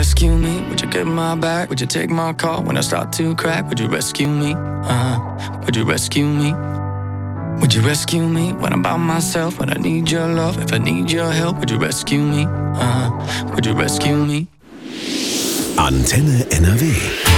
rescue me? Would you get my back? Would you take my call when I start to crack? Would you rescue me? Would you rescue me? Would you rescue me when I'm by myself? When I need your love, if I need your help, would you rescue me? Would you rescue me? Antenne NRW.